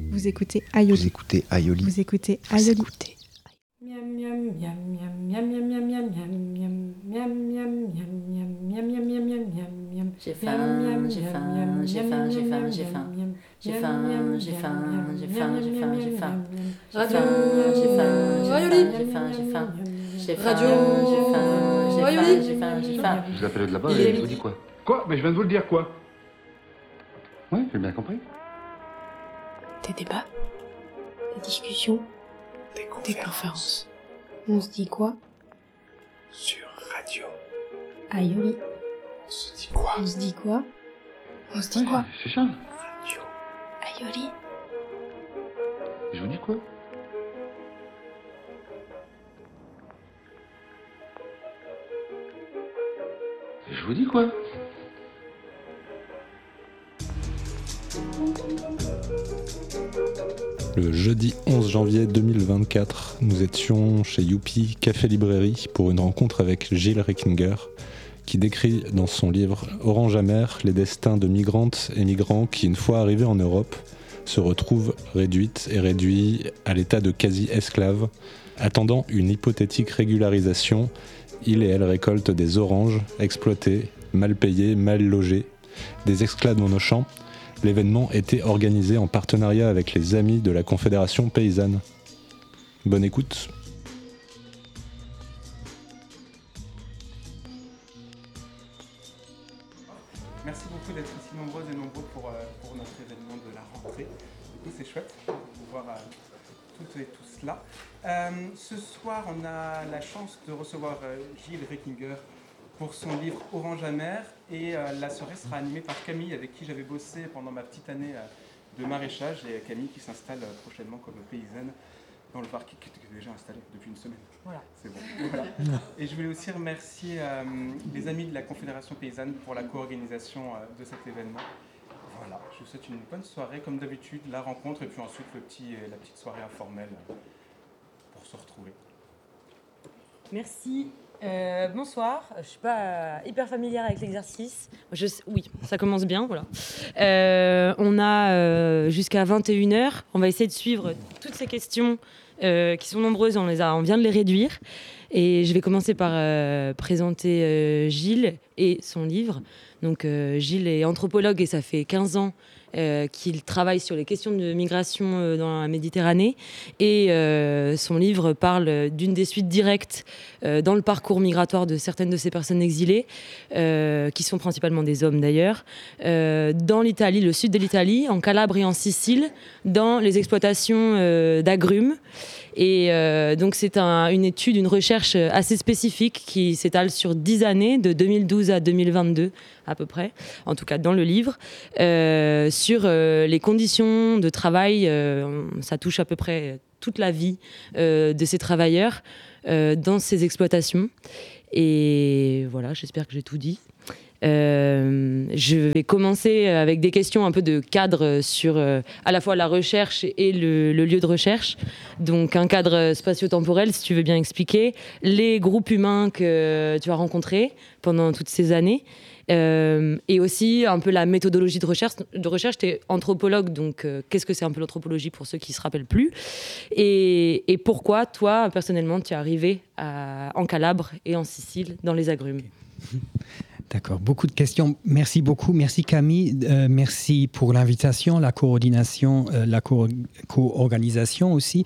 Vous écoutez Aioli. Vous écoutez Aioli. Vous écoutez Aioli. J'ai faim, j'ai faim, j'ai faim, j'ai faim, j'ai faim. J'ai faim, j'ai faim, j'ai faim, j'ai faim, j'ai faim. Radio Aioli. J'ai faim, j'ai faim, j'ai faim. Radio Aioli. J'ai faim, j'ai faim. Je vous appelle de là-bas et je vous dis quoi? Quoi? Mais je viens de vous le dire quoi? Oui, j'ai bien compris. Des débats, des discussions, des conférences. On se dit quoi? Sur radio. Aioli. On se dit quoi? On se dit quoi? On se dit quoi? C'est ça. Radio. Aioli. Je vous dis quoi? Je vous dis quoi? Le jeudi 11 janvier 2024, nous étions chez Youpi Café Librairie pour une rencontre avec Gilles Reckinger, qui décrit dans son livre Orange amer les destins de migrantes et migrants qui, une fois arrivés en Europe, se retrouvent réduites et réduits à l'état de quasi-esclaves. Attendant une hypothétique régularisation, il et elle récoltent des oranges, exploités, mal payés, mal logés, des esclaves dans nos champs. L'événement était organisé en partenariat avec les amis de la Confédération paysanne. Bonne écoute. Merci beaucoup d'être aussi nombreuses et nombreux pour notre événement de la rentrée. Du coup, c'est chouette de vous voir toutes et tous là. Ce soir, on a la chance de recevoir Gilles Reckinger pour son livre Orange amer, et la soirée sera animée par Camille, avec qui j'avais bossé pendant ma petite année de maraîchage, et Camille qui s'installe prochainement comme paysanne dans le Var, qui est déjà installée depuis une semaine. Voilà. C'est bon. Voilà. Et je voulais aussi remercier les amis de la Confédération paysanne pour la co-organisation de cet événement. Voilà, je vous souhaite une bonne soirée, comme d'habitude, la rencontre, et puis ensuite la petite soirée informelle pour se retrouver. Merci. Bonsoir, je ne suis pas hyper familière avec l'exercice. Oui, ça commence bien, voilà. On a jusqu'à 21h. On va essayer de suivre toutes ces questions qui sont nombreuses. On vient de les réduire. Et je vais commencer par présenter Gilles et son livre. Donc, Gilles est anthropologue et ça fait 15 ans qu'il travaille sur les questions de migration dans la Méditerranée, et son livre parle d'une des suites directes dans le parcours migratoire de certaines de ces personnes exilées, qui sont principalement des hommes d'ailleurs, dans l'Italie, le sud de l'Italie, en Calabre et en Sicile, dans les exploitations d'agrumes. Et donc c'est une étude, une recherche assez spécifique qui s'étale sur 10 années, de 2012 à 2022 à peu près, en tout cas dans le livre, sur les conditions de travail. Ça touche à peu près toute la vie de ces travailleurs dans ces exploitations. Et voilà, j'espère que j'ai tout dit. Je vais commencer avec des questions un peu de cadre sur à la fois la recherche et le lieu de recherche. Donc un cadre spatio-temporel, si tu veux bien expliquer, les groupes humains que tu as rencontrés pendant toutes ces années, et aussi un peu la méthodologie de recherche. Tu es anthropologue, donc qu'est-ce que c'est un peu l'anthropologie pour ceux qui ne se rappellent plus, et pourquoi toi personnellement tu es arrivé en Calabre et en Sicile dans les agrumes. D'accord, beaucoup de questions. Merci beaucoup. Merci Camille. Merci pour l'invitation, la coordination, la co-organisation aussi,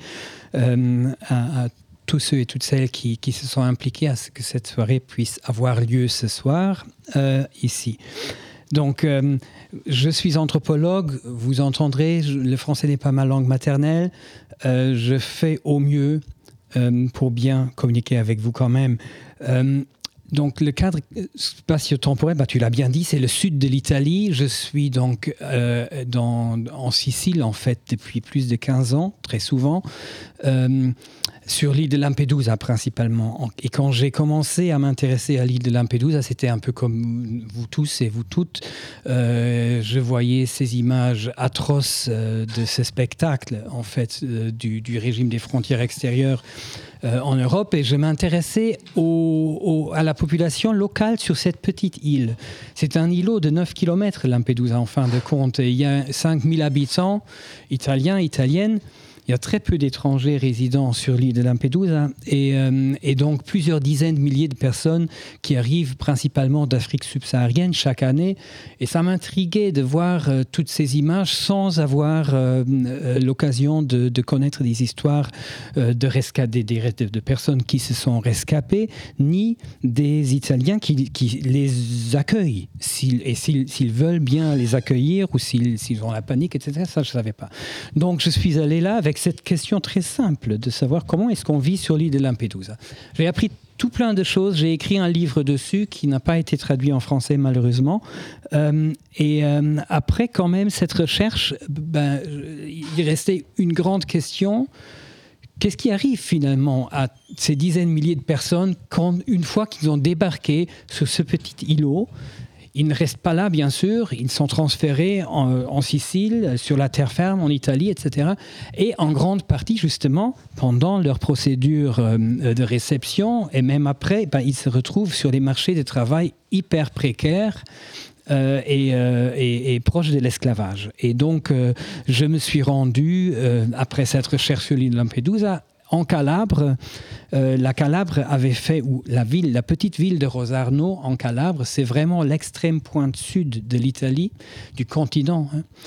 à tous ceux et toutes celles qui se sont impliqués à ce que cette soirée puisse avoir lieu ce soir ici. Donc, je suis anthropologue. Vous entendrez, le français n'est pas ma langue maternelle. Je fais au mieux pour bien communiquer avec vous quand même. Donc, le cadre spatio-temporel, tu l'as bien dit, c'est le sud de l'Italie. Je suis donc en Sicile, en fait, depuis plus de 15 ans, très souvent. Sur l'île de Lampedusa principalement. Et quand j'ai commencé à m'intéresser à l'île de Lampedusa, c'était un peu comme vous tous et vous toutes. Je voyais ces images atroces de ce spectacle, en fait, du régime des frontières extérieures en Europe, et je m'intéressais à la population locale sur cette petite île. C'est un îlot de 9 km, Lampedusa, en fin de compte. Et il y a 5000 habitants, italiens, italiennes. Il y a très peu d'étrangers résidant sur l'île de Lampedusa et donc plusieurs dizaines de milliers de personnes qui arrivent principalement d'Afrique subsaharienne chaque année. Et ça m'intriguait de voir toutes ces images sans avoir l'occasion de connaître des histoires de personnes qui se sont rescapées, ni des Italiens qui les accueillent. S'ils veulent bien les accueillir ou s'ils ont la panique, etc. Ça, je ne savais pas. Donc, je suis allé là avec cette question très simple de savoir comment est-ce qu'on vit sur l'île de Lampedusa. J'ai appris tout plein de choses. J'ai écrit un livre dessus qui n'a pas été traduit en français malheureusement. Après quand même cette recherche, il restait une grande question. Qu'est-ce qui arrive finalement à ces dizaines de milliers de personnes quand, une fois qu'ils ont débarqué sur ce petit îlot? Ils ne restent pas là, bien sûr. Ils sont transférés en Sicile, sur la terre ferme, en Italie, etc. Et en grande partie, justement, pendant leur procédure de réception, et même après, ils se retrouvent sur des marchés de travail hyper précaires et proches de l'esclavage. Et donc, je me suis rendu, après cette recherche sur l'île de Lampedusa, en Calabre. La Calabre avait fait, ou la petite ville de Rosarno en Calabre, c'est vraiment l'extrême pointe sud de l'Italie, du continent.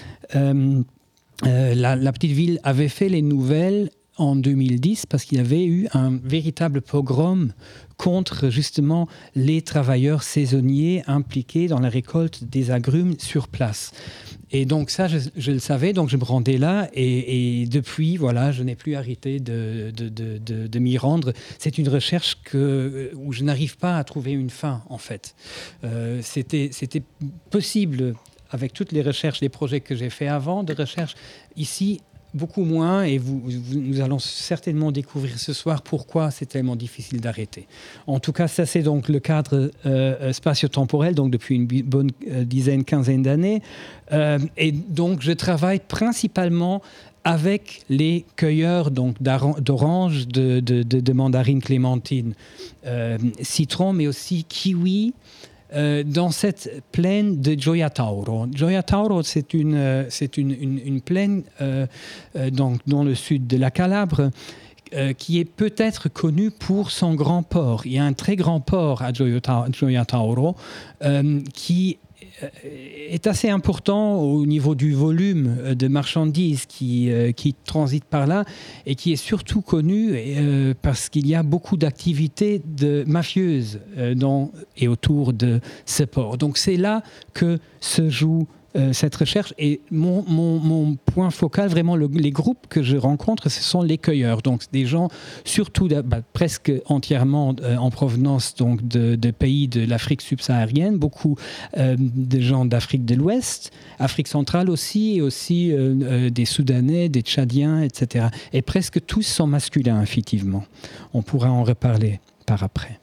La petite ville avait fait les nouvelles en 2010 parce qu'il y avait eu un véritable pogrom contre justement les travailleurs saisonniers impliqués dans la récolte des agrumes sur place. Et donc ça, je le savais, donc je me rendais là et depuis, voilà, je n'ai plus arrêté de m'y rendre. C'est une recherche où je n'arrive pas à trouver une fin, en fait. C'était possible, avec toutes les recherches, les projets que j'ai fait avant de recherche, ici, beaucoup moins, et nous allons certainement découvrir ce soir pourquoi c'est tellement difficile d'arrêter. En tout cas, ça c'est donc le cadre spatio-temporel, donc depuis une bonne quinzaine d'années. Et donc je travaille principalement avec les cueilleurs donc, d'oranges, de mandarines clémentines, citron, mais aussi kiwi, dans cette plaine de Gioia Tauro. Gioia Tauro, c'est une plaine donc, dans le sud de la Calabre qui est peut-être connue pour son grand port. Il y a un très grand port à Gioia Tauro qui est assez important au niveau du volume de marchandises qui transitent par là et qui est surtout connu parce qu'il y a beaucoup d'activités mafieuses dans et autour de ce port. Donc c'est là que se joue cette recherche et mon point focal, vraiment les groupes que je rencontre, ce sont les cueilleurs, donc des gens surtout presque entièrement en provenance donc de pays de l'Afrique subsaharienne, beaucoup de gens d'Afrique de l'Ouest, Afrique centrale aussi, et aussi des Soudanais, des Tchadiens, etc. Et presque tous sont masculins, effectivement. On pourra en reparler par après.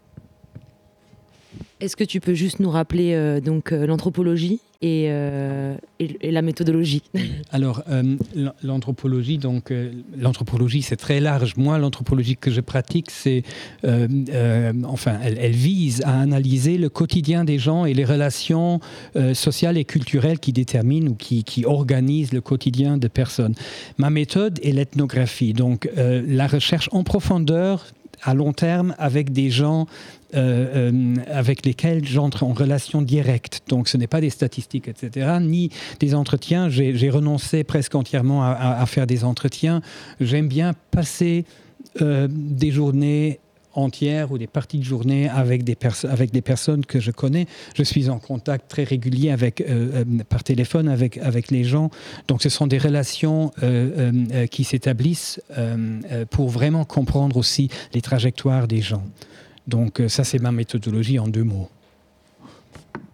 Est-ce que tu peux juste nous rappeler donc l'anthropologie et la méthodologie? Alors, l'anthropologie, c'est très large. Moi, l'anthropologie que je pratique, elle vise à analyser le quotidien des gens et les relations sociales et culturelles qui déterminent ou qui organisent le quotidien de personnes. Ma méthode est l'ethnographie, donc la recherche en profondeur à long terme avec des gens avec lesquels j'entre en relation directe. Donc ce n'est pas des statistiques, etc., ni des entretiens. J'ai renoncé presque entièrement à faire des entretiens. J'aime bien passer des journées entières ou des parties de journée avec des personnes que je connais. Je suis en contact très régulier par téléphone avec les gens. Donc ce sont des relations qui s'établissent pour vraiment comprendre aussi les trajectoires des gens. Donc ça, c'est ma méthodologie en 2 mots.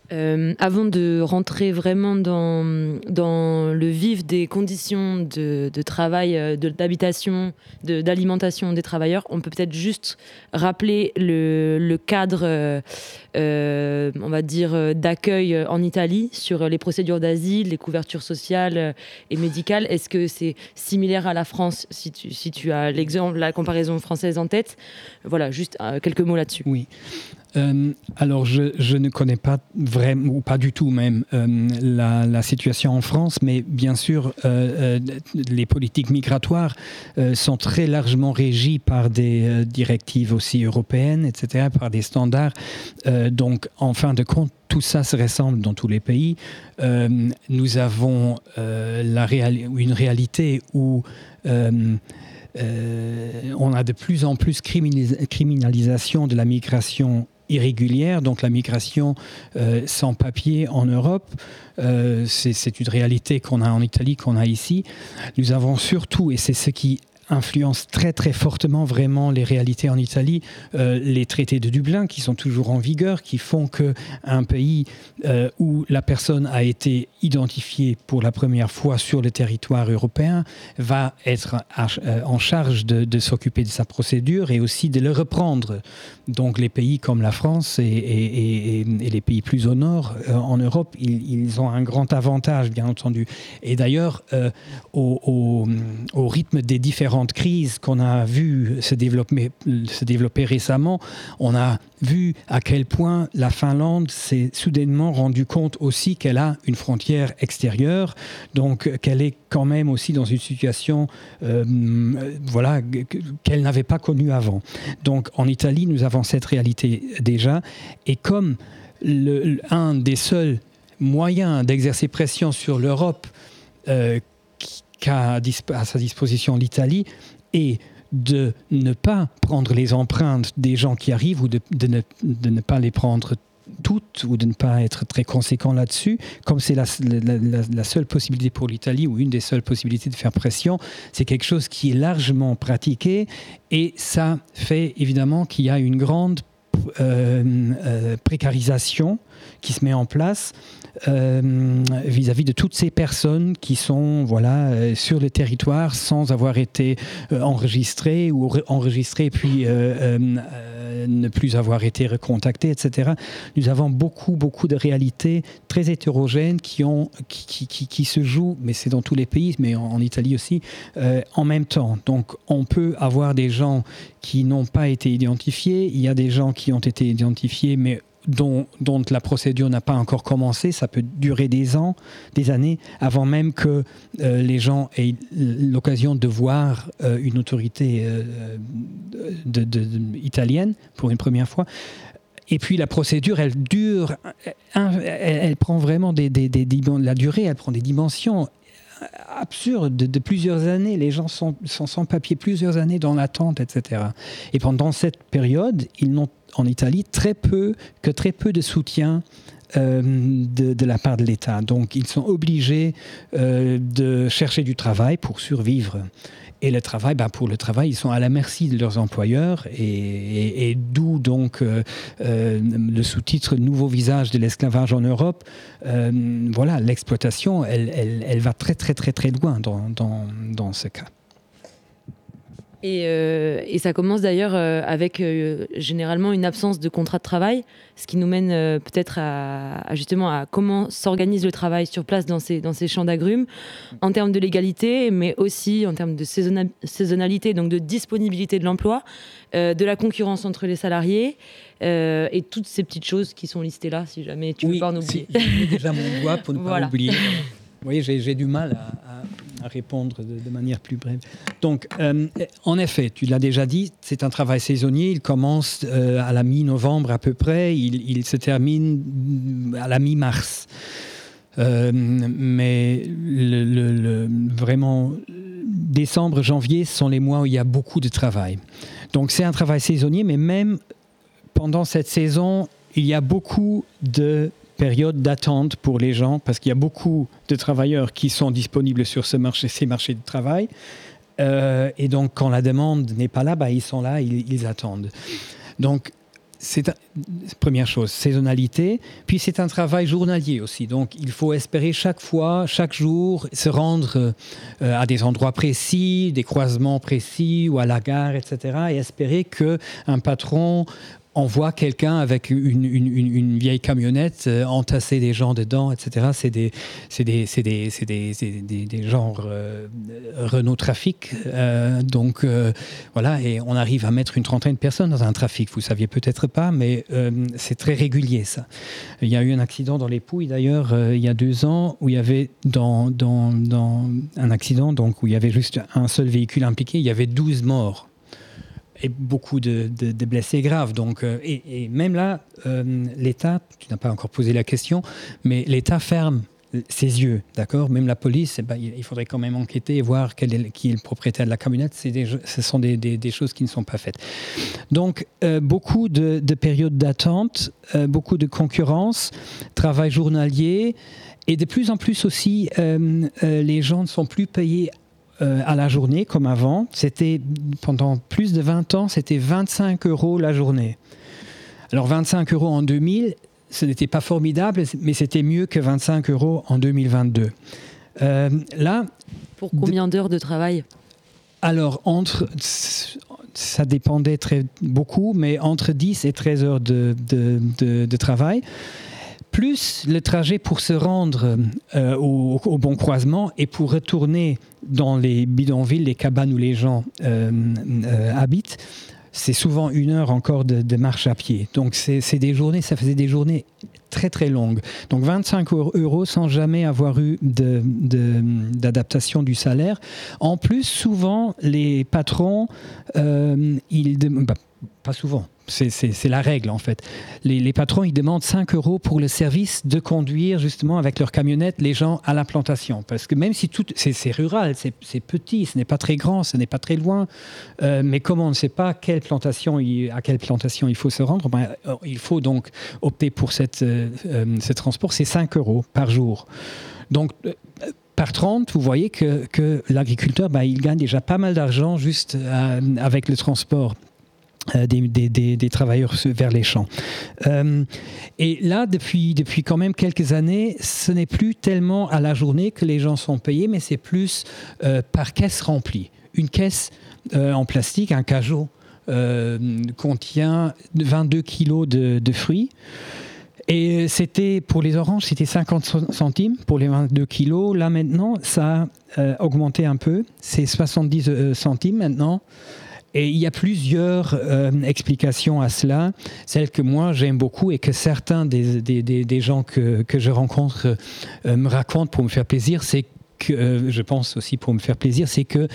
Avant de rentrer vraiment dans le vif des conditions de travail, d'habitation, d'alimentation des travailleurs, on peut peut-être juste rappeler le cadre, on va dire, d'accueil en Italie sur les procédures d'asile, les couvertures sociales et médicales. Est-ce que c'est similaire à la France, si tu as l'exemple, la comparaison française en tête? Voilà, juste quelques mots là-dessus. Oui. Alors, je ne connais pas vraiment, ou pas du tout même, la situation en France, mais bien sûr, les politiques migratoires sont très largement régies par des directives aussi européennes, etc., par des standards. Donc, en fin de compte, tout ça se ressemble dans tous les pays. Nous avons une réalité où on a de plus en plus criminalisation de la migration irrégulière, donc la migration sans papier en Europe. C'est une réalité qu'on a en Italie, qu'on a ici. Nous avons surtout, et c'est ce qui influence très très fortement vraiment les réalités en Italie, les traités de Dublin qui sont toujours en vigueur, qui font qu'un pays où la personne a été identifiée pour la première fois sur le territoire européen va être en charge de s'occuper de sa procédure et aussi de le reprendre. Donc les pays comme la France et les pays plus au nord en Europe, ils ont un grand avantage, bien entendu. Et d'ailleurs, au rythme des différentes crises qu'on a vu se développer récemment, on a vu à quel point la Finlande s'est soudainement rendu compte aussi qu'elle a une frontière extérieure, donc qu'elle est quand même aussi dans une situation qu'elle n'avait pas connue avant. Donc en Italie, nous avons cette réalité déjà, et comme un des seuls moyens d'exercer pression sur l'Europe qu'a à sa disposition l'Italie est de ne pas prendre les empreintes des gens qui arrivent ou de ne pas les prendre toutes ou de ne pas être très conséquent là-dessus, comme c'est la seule possibilité pour l'Italie ou une des seules possibilités de faire pression, c'est quelque chose qui est largement pratiqué et ça fait évidemment qu'il y a une grande précarisation qui se met en place vis-à-vis de toutes ces personnes qui sont sur le territoire sans avoir été enregistrées ou enregistrées puis ne plus avoir été recontactées, etc. Nous avons beaucoup de réalités très hétérogènes qui se jouent, mais c'est dans tous les pays, mais en Italie aussi, en même temps. Donc on peut avoir des gens qui n'ont pas été identifiés, il y a des gens qui ont été identifiés, mais dont la procédure n'a pas encore commencé. Ça peut durer des ans, des années, avant même que les gens aient l'occasion de voir une autorité italienne pour une première fois. Et puis la procédure, elle dure, elle prend vraiment la durée, elle prend des dimensions absurdes de plusieurs années. Les gens sont sans papier plusieurs années dans l'attente, etc. Et pendant cette période, ils n'ont en Italie très peu de soutien de la part de l'État. Donc ils sont obligés de chercher du travail pour survivre. Et le travail, pour le travail, ils sont à la merci de leurs employeurs et d'où donc le sous-titre « Nouveau visage de l'esclavage en Europe ». L'exploitation, elle va très très très très loin dans ce cas. Et ça commence d'ailleurs avec généralement une absence de contrat de travail, ce qui nous mène peut-être justement à comment s'organise le travail sur place dans ces champs d'agrumes, en termes de légalité, mais aussi en termes de saisonnalité, donc de disponibilité de l'emploi, de la concurrence entre les salariés, et toutes ces petites choses qui sont listées là, si jamais tu veux pas en oublier. Oui, j'ai déjà mon doigt pour ne pas oublier. Oui, j'ai du mal à répondre de manière plus brève. Donc, en effet, tu l'as déjà dit, c'est un travail saisonnier. Il commence à la mi-novembre à peu près. Il se termine à la mi-mars. Mais vraiment, décembre, janvier, ce sont les mois où il y a beaucoup de travail. Donc, c'est un travail saisonnier, mais même pendant cette saison, il y a beaucoup de période d'attente pour les gens parce qu'il y a beaucoup de travailleurs qui sont disponibles sur ces marchés de travail et donc quand la demande n'est pas là, ils sont là, ils attendent. Donc première chose, saisonnalité. Puis c'est un travail journalier aussi. Donc il faut espérer chaque fois, chaque jour, se rendre à des endroits précis, des croisements précis ou à la gare, etc. Et espérer qu'un patron envoie quelqu'un avec une vieille camionnette, entasser des gens dedans, etc. C'est des genres Renault Trafic. Donc voilà, et on arrive à mettre une trentaine de personnes dans un trafic. Vous ne saviez peut-être pas, mais c'est très régulier ça. Il y a eu un accident dans les Pouilles d'ailleurs il y a 2 ans où il y avait dans un accident donc, où il y avait juste un seul véhicule impliqué, il y avait 12 morts. Et beaucoup de blessés graves. Donc, et même là, l'État, tu n'as pas encore posé la question, mais l'État ferme ses yeux, d'accord ? Même la police, il faudrait quand même enquêter et voir qui est le propriétaire de la camionnette. Ce sont des choses qui ne sont pas faites. Donc, beaucoup de périodes d'attente, beaucoup de concurrence, travail journalier, et de plus en plus aussi, les gens ne sont plus payés à la journée comme avant. C'était pendant plus de 20 ans, c'était 25 € la journée. Alors 25 € en 2000, ce n'était pas formidable, mais c'était mieux que 25 € en 2022. Là, pour combien d'heures de travail ? Alors ça dépendait beaucoup, mais entre 10 et 13 heures de travail. Plus le trajet pour se rendre au bon croisement et pour retourner dans les bidonvilles, les cabanes où les gens habitent, c'est souvent 1 heure encore de marche à pied. Donc c'est des journées, ça faisait des journées très très longues. Donc 25 € sans jamais avoir eu d'adaptation du salaire. En plus, souvent, les patrons, pas souvent. C'est la règle en fait. Les patrons, ils demandent 5 € pour le service de conduire justement avec leur camionnette les gens à la plantation. Parce que même si c'est rural, c'est petit, ce n'est pas très grand, ce n'est pas très loin, mais comme on ne sait pas à quelle plantation il faut se rendre, il faut donc opter pour ce transport, c'est 5 € par jour. Donc par 30, vous voyez que l'agriculteur, il gagne déjà pas mal d'argent juste avec le transport des travailleurs vers les champs. Et là, depuis quand même quelques années, ce n'est plus tellement à la journée que les gens sont payés, mais c'est plus par caisse remplie. Une caisse en plastique, un cajot, contient 22 kilos de fruits. Et c'était, pour les oranges, c'était 50 centimes pour les 22 kilos. Là, maintenant, ça a augmenté un peu. C'est 70 centimes maintenant. Et il y a plusieurs explications à cela. Celle que moi j'aime beaucoup et que certains des gens que je rencontre me racontent pour me faire plaisir, c'est que je pense aussi pour me faire plaisir, c'est que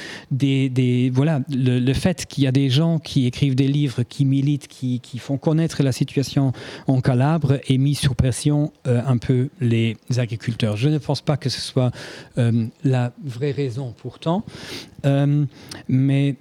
le fait qu'il y a des gens qui écrivent des livres, qui militent, qui font connaître la situation en Calabre et mis sous pression un peu les agriculteurs. Je ne pense pas que ce soit la vraie raison pourtant, mais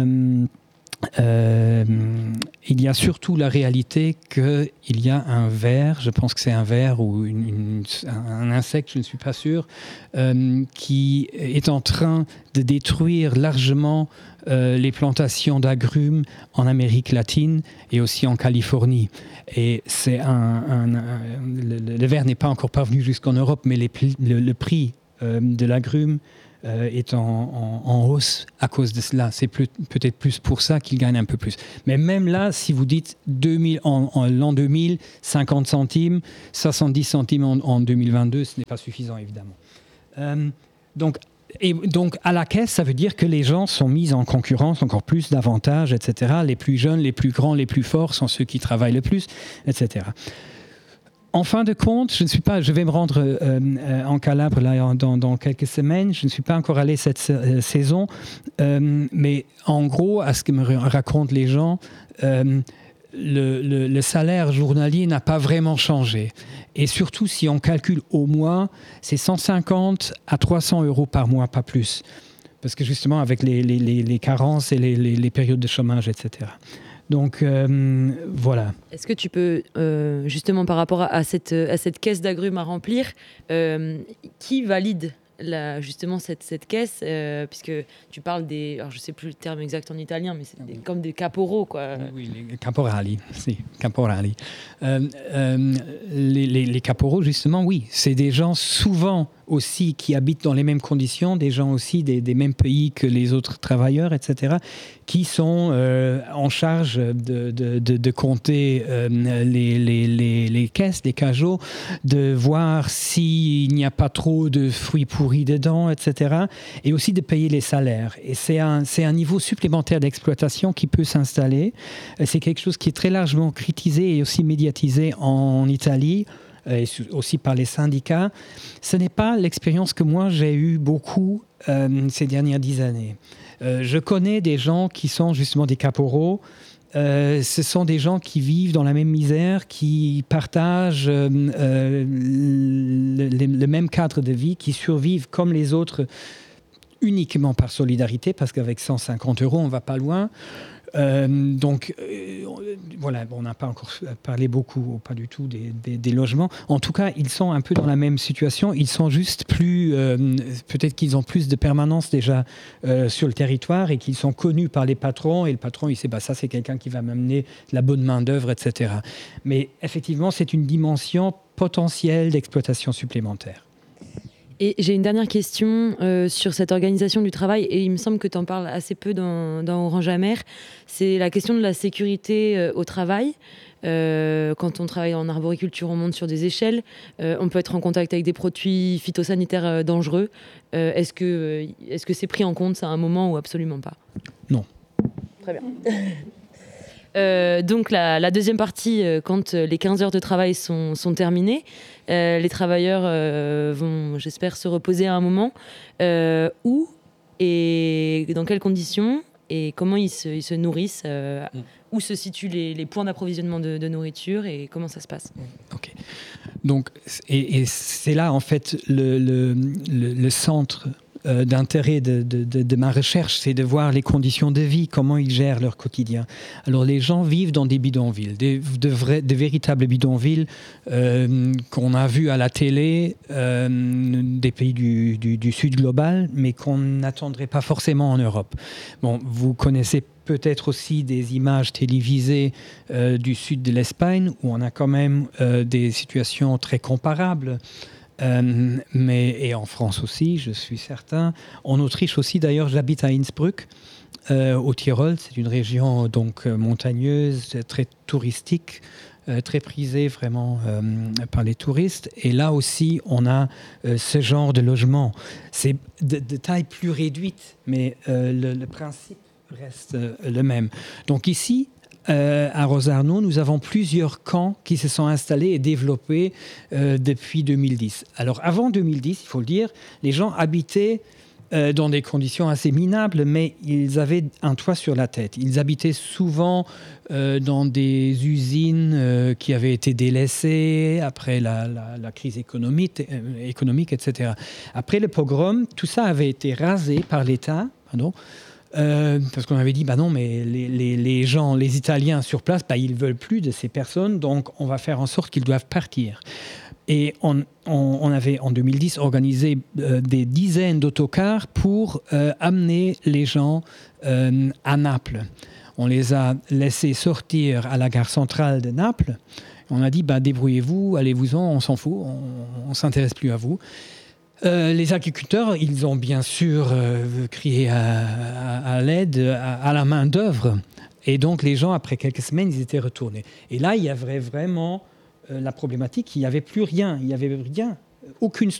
il y a surtout la réalité qu'il y a un ver, je pense que c'est un ver ou un insecte, je ne suis pas sûr, qui est en train de détruire largement les plantations d'agrumes en Amérique latine et aussi en Californie. Et c'est le ver n'est pas encore parvenu jusqu'en Europe, mais le prix de l'agrume est en hausse à cause de cela. C'est peut-être plus pour ça qu'il gagne un peu plus. Mais même là, si vous dites en l'an 2000, 50 centimes, 70 centimes en 2022, ce n'est pas suffisant, évidemment. Donc, à la caisse, ça veut dire que les gens sont mis en concurrence, encore plus d'avantages, etc. Les plus jeunes, les plus grands, les plus forts sont ceux qui travaillent le plus, etc. En fin de compte, je vais me rendre en Calabre là, dans quelques semaines. Je ne suis pas encore allé cette saison, mais en gros, à ce que me racontent les gens, le salaire journalier n'a pas vraiment changé. Et surtout, si on calcule au mois, c'est 150 à 300 € par mois, pas plus. Parce que justement, avec les carences et les périodes de chômage, etc. Donc, voilà. Est-ce que tu peux, justement par rapport à cette caisse d'agrumes à remplir, qui valide justement cette caisse, puisque tu parles des... Alors, je ne sais plus le terme exact en italien, mais c'est comme des caporaux, quoi. Oui, les caporali. Si, caporali. Les caporaux, justement, oui. C'est des gens souvent aussi qui habitent dans les mêmes conditions, des gens aussi des mêmes pays que les autres travailleurs, etc., qui sont en charge de compter les caisses, les cajots, de voir s'il n'y a pas trop de fruits pourris dedans, etc., et aussi de payer les salaires. Et c'est un niveau supplémentaire d'exploitation qui peut s'installer. C'est quelque chose qui est très largement critisé et aussi médiatisé en Italie, et aussi par les syndicats. Ce n'est pas l'expérience que moi j'ai eue beaucoup ces dernières 10 années. Je connais des gens qui sont justement des caporaux. Ce sont des gens qui vivent dans la même misère, qui partagent le même cadre de vie, qui survivent comme les autres uniquement par solidarité, parce qu'avec 150 €, on ne va pas loin. Voilà, on n'a pas encore parlé beaucoup, pas du tout des logements. En tout cas, ils sont un peu dans la même situation. Ils sont juste plus... peut-être qu'ils ont plus de permanence déjà sur le territoire et qu'ils sont connus par les patrons. Et le patron, il sait, ça, c'est quelqu'un qui va m'amener la bonne main-d'œuvre, etc. Mais effectivement, c'est une dimension potentielle d'exploitation supplémentaire. Et j'ai une dernière question sur cette organisation du travail, et il me semble que tu en parles assez peu dans Orange Amer. C'est la question de la sécurité au travail. Quand on travaille en arboriculture, on monte sur des échelles. On peut être en contact avec des produits phytosanitaires dangereux. Est-ce que c'est pris en compte, ça, à un moment, ou absolument pas ? Non. Très bien. Donc la deuxième partie, quand les 15 heures de travail sont terminées, les travailleurs vont, j'espère, se reposer à un moment. Où et dans quelles conditions et comment ils se nourrissent, où se situent les points d'approvisionnement de nourriture et comment ça se passe. Ok. Donc, et c'est là en fait le centre d'intérêt de ma recherche, c'est de voir les conditions de vie, comment ils gèrent leur quotidien. Alors les gens vivent dans des bidonvilles, de véritables bidonvilles qu'on a vus à la télé, des pays du Sud global, mais qu'on n'attendrait pas forcément en Europe. Bon, vous connaissez peut-être aussi des images télévisées du sud de l'Espagne, où on a quand même des situations très comparables. Et en France aussi, je suis certain. En Autriche aussi, d'ailleurs, j'habite à Innsbruck, au Tyrol. C'est une région donc montagneuse, très touristique, très prisée vraiment par les touristes. Et là aussi, on a ce genre de logement. C'est de taille plus réduite, mais le principe reste le même. Donc ici, à Rosarno, nous avons plusieurs camps qui se sont installés et développés depuis 2010. Alors avant 2010, il faut le dire, les gens habitaient dans des conditions assez minables, mais ils avaient un toit sur la tête. Ils habitaient souvent dans des usines qui avaient été délaissées après la crise économique, etc. Après le pogrom, tout ça avait été rasé par l'État, parce qu'on avait dit, non, mais les gens, les Italiens sur place, ils ne veulent plus de ces personnes, donc on va faire en sorte qu'ils doivent partir. Et on avait, en 2010, organisé des dizaines d'autocars pour amener les gens à Naples. On les a laissés sortir à la gare centrale de Naples. On a dit, débrouillez-vous, allez-vous-en, on s'en fout, on ne s'intéresse plus à vous. Les agriculteurs, ils ont bien sûr crié à l'aide, à la main-d'œuvre. Et donc, les gens, après quelques semaines, ils étaient retournés. Et là, il y avait vraiment la problématique, il n'y avait plus rien. Il n'y avait rien, aucune